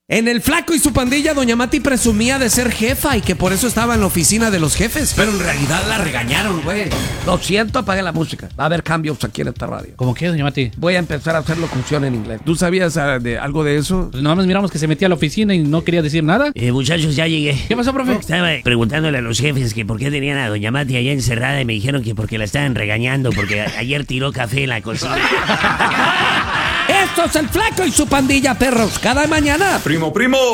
En el Flaco y su pandilla, doña Mati presumía de ser jefa y que por eso estaba en la oficina de los jefes. Pero en realidad la regañaron, güey. Lo siento, apagué la música. Va a haber cambios aquí en esta radio. ¿Cómo qué, doña Mati? Voy a empezar a hacer locución en inglés. ¿Tú sabías algo de eso? Pues nada más miramos que se metía a la oficina y no quería decir nada. Muchachos, ya llegué. ¿Qué pasó, profe? Estaba preguntándole a los jefes que por qué tenían a doña Mati allá encerrada y me dijeron que porque la estaban regañando porque ayer tiró café en la cocina. Esto es el Flaco y su pandilla, perros. Cada mañana. ¡Primo!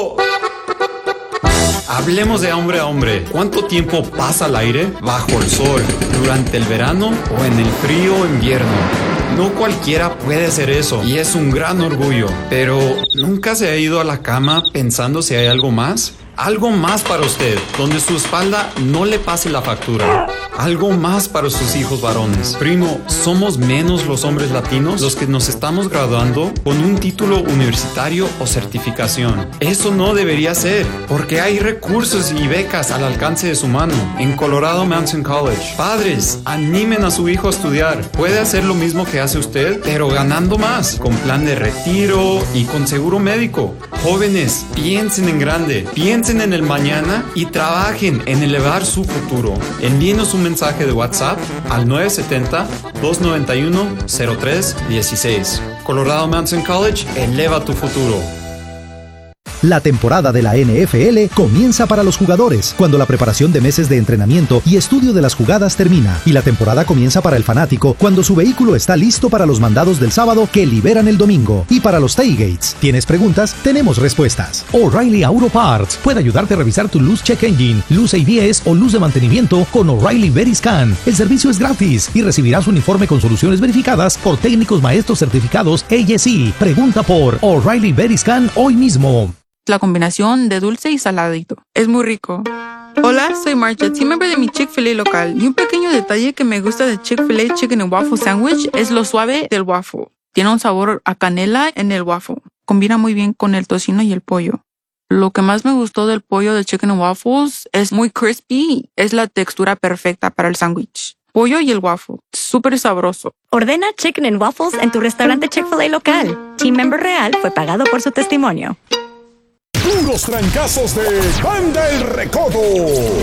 Hablemos de hombre a hombre. ¿Cuánto tiempo pasa al aire bajo el sol? ¿Durante el verano o en el frío invierno? No cualquiera puede hacer eso y es un gran orgullo. Pero ¿nunca se ha ido a la cama pensando si hay algo más? Algo más para usted, donde su espalda no le pase la factura. Algo más para sus hijos varones. Primo, somos menos los hombres latinos los que nos estamos graduando con un título universitario o certificación. Eso no debería ser, porque hay recursos y becas al alcance de su mano. En Colorado Mountain College. Padres, animen a su hijo a estudiar. Puede hacer lo mismo que hace usted, pero ganando más. Con plan de retiro y con seguro médico. Jóvenes, piensen en grande. Piensen en el mañana y trabajen en elevar su futuro. Envíenos un mensaje de WhatsApp al 970-291-0316. Colorado Mountain College, eleva tu futuro. La temporada de la NFL comienza para los jugadores, cuando la preparación de meses de entrenamiento y estudio de las jugadas termina. Y la temporada comienza para el fanático, cuando su vehículo está listo para los mandados del sábado que liberan el domingo. Y para los tailgates. ¿Tienes preguntas? Tenemos respuestas. O'Reilly Auto Parts puede ayudarte a revisar tu luz check engine, luz ABS o luz de mantenimiento con O'Reilly Veriscan. El servicio es gratis y recibirás un informe con soluciones verificadas por técnicos maestros certificados ASE. Pregunta por O'Reilly Veriscan hoy mismo. La combinación de dulce y saladito. Es muy rico. Hola, soy Marcha, team member de mi Chick-fil-A local. Y un pequeño detalle que me gusta de Chick-fil-A Chicken and Waffle Sandwich es lo suave del waffle. Tiene un sabor a canela en el waffle. Combina muy bien con el tocino y el pollo. Lo que más me gustó del pollo de Chicken and Waffles es muy crispy. Es la textura perfecta para el sándwich. Pollo y el waffle. Súper sabroso. Ordena Chicken and Waffles en tu restaurante Chick-fil-A local. Team member real fue pagado por su testimonio. Puros trancazos de Banda El Recodo.